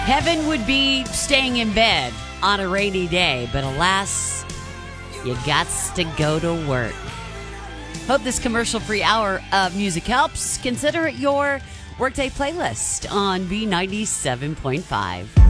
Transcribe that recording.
Heaven would be staying in bed on a rainy day, but alas, you gots to go to work. Hope this commercial-free hour of music helps. Consider it your workday playlist on B97.5.